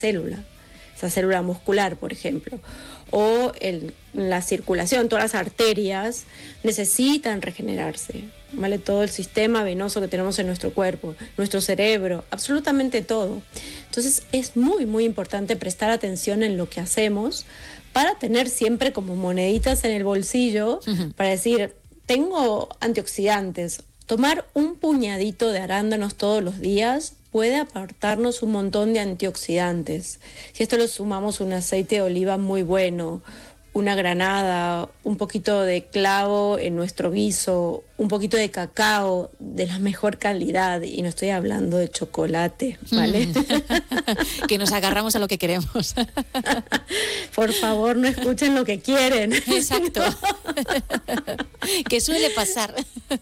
esa célula muscular, por ejemplo. O la circulación, todas las arterias necesitan regenerarse, ¿vale? Todo el sistema venoso que tenemos en nuestro cuerpo, nuestro cerebro, absolutamente todo. Entonces es muy, muy importante prestar atención en lo que hacemos para tener siempre como moneditas en el bolsillo, para decir, tengo antioxidantes. Tomar un puñadito de arándanos todos los días puede aportarnos un montón de antioxidantes. Si esto lo sumamos un aceite de oliva muy bueno, una granada, un poquito de clavo en nuestro guiso, un poquito de cacao de la mejor calidad, y no estoy hablando de chocolate, ¿vale? Que nos agarramos a lo que queremos. Por favor, no escuchen lo que quieren. Exacto. Que suele pasar.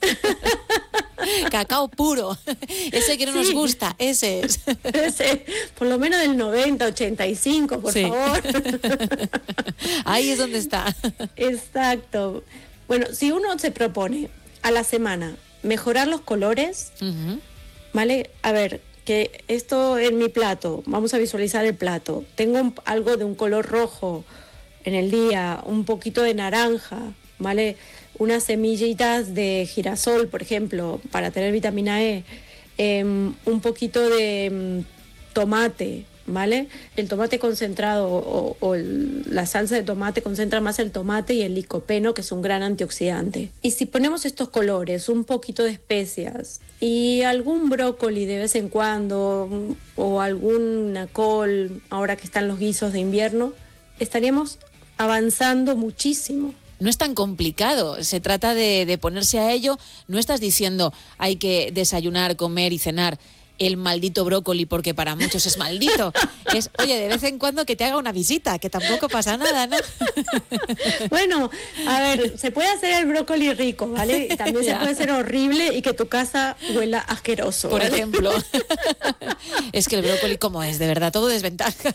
Cacao puro, ese que no nos gusta, ese es. Ese, por lo menos del 90, 85, por favor. Ahí es donde está. Exacto. Bueno, si uno se propone a la semana mejorar los colores, ¿vale? A ver, que esto en mi plato, vamos a visualizar el plato. Tengo algo de un color rojo en el día, un poquito de naranja, ¿vale? Unas semillitas de girasol, por ejemplo, para tener vitamina E, un poquito de tomate, ¿vale? El tomate concentrado la salsa de tomate concentra más el tomate y el licopeno, que es un gran antioxidante. Y si ponemos estos colores, un poquito de especias y algún brócoli de vez en cuando, o alguna col, ahora que están los guisos de invierno, estaríamos avanzando muchísimo. No es tan complicado, se trata de ponerse a ello. No estás diciendo hay que desayunar, comer y cenar el maldito brócoli porque para muchos es maldito. Es, oye, de vez en cuando que te haga una visita, que tampoco pasa nada, ¿no? Bueno, a ver, se puede hacer el brócoli rico, ¿vale? Y también se puede hacer horrible y que tu casa huela asqueroso, ¿vale? Por ejemplo. Es que el brócoli, ¿cómo es? De verdad, todo desventaja.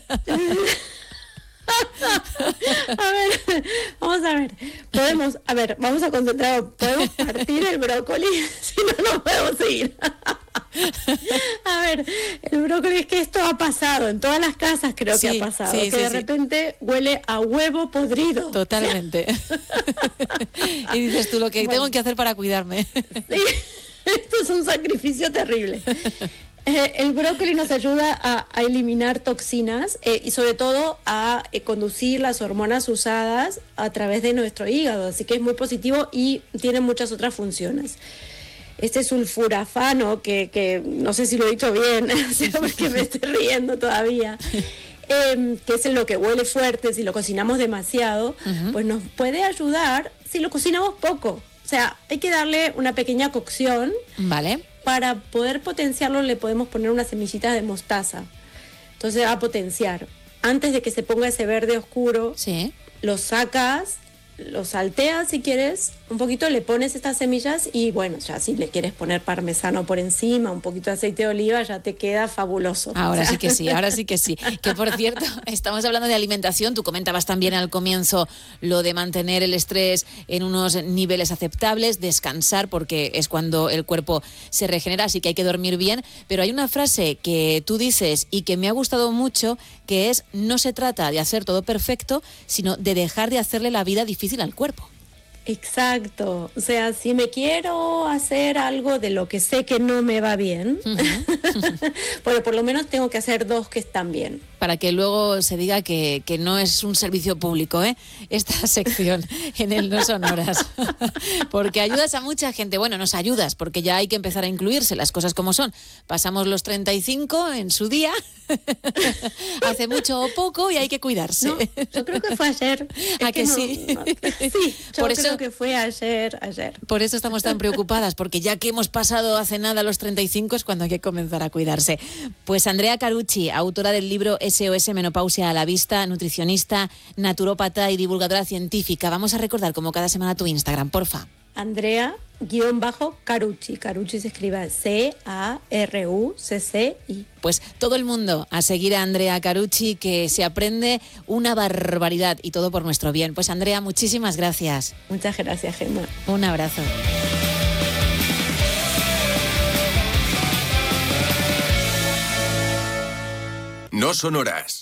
Vamos a ver, vamos a concentrar, podemos partir el brócoli, si no podemos seguir. A ver, el brócoli, es que esto ha pasado, en todas las casas creo que ha pasado, que de repente huele a huevo podrido. Totalmente. Y dices tú, lo que tengo que hacer para cuidarme. Sí, esto es un sacrificio terrible. El brócoli nos ayuda a eliminar toxinas y sobre todo a conducir las hormonas usadas a través de nuestro hígado, así que es muy positivo y tiene muchas otras funciones. Este sulforafano, que no sé si lo he dicho bien, porque me estoy riendo todavía, que es lo que huele fuerte si lo cocinamos demasiado, pues nos puede ayudar si lo cocinamos poco. O sea, hay que darle una pequeña cocción. Vale. Para poder potenciarlo le podemos poner unas semillitas de mostaza. Entonces va a potenciar. Antes de que se ponga ese verde oscuro, sí, lo sacas, lo salteas si quieres, un poquito le pones estas semillas y bueno, ya si le quieres poner parmesano por encima, un poquito de aceite de oliva, ya te queda fabuloso. Ahora sí que sí, ahora sí que sí. Que por cierto, estamos hablando de alimentación, tú comentabas también al comienzo lo de mantener el estrés en unos niveles aceptables, descansar porque es cuando el cuerpo se regenera, así que hay que dormir bien, pero hay una frase que tú dices y que me ha gustado mucho, que es: no se trata de hacer todo perfecto, sino de dejar de hacerle la vida difícil al cuerpo. Exacto, o sea, si me quiero hacer algo de lo que sé que no me va bien, bueno, por lo menos tengo que hacer 2 que están bien. Para que luego se diga que no es un servicio público, esta sección en el No Son Horas. Porque ayudas a mucha gente. Bueno, nos ayudas, porque ya hay que empezar a incluirse las cosas como son. Pasamos los 35 en su día, hace mucho o poco, y hay que cuidarse. No, yo creo que fue ayer. ¿A que sí? Sí, yo por creo eso, que fue ayer. Por eso estamos tan preocupadas, porque ya que hemos pasado hace nada los 35 es cuando hay que comenzar a cuidarse. Pues Andrea Carucci, autora del libro SOS Menopausia a la Vista, nutricionista, naturópata y divulgadora científica. Vamos a recordar como cada semana tu Instagram, porfa. Andrea_Carucci. Carucci se escribe CARUCCI. Pues todo el mundo a seguir a Andrea Carucci, que se aprende una barbaridad y todo por nuestro bien. Pues Andrea, muchísimas gracias. Muchas gracias, Gemma. Un abrazo. No Son Horas.